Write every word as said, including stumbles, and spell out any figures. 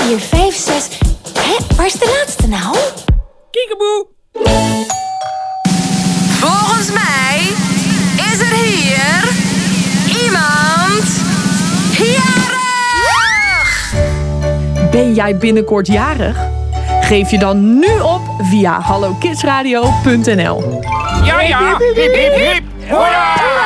vier, vijf, zes... Hé, waar is de laatste nou? Kiekeboe. Volgens mij is er hier iemand jarig. Ben jij binnenkort jarig? Geef je dan nu op via hallo kids radio punt n l. Ja, ja. Hip, hip, hip. Hoera!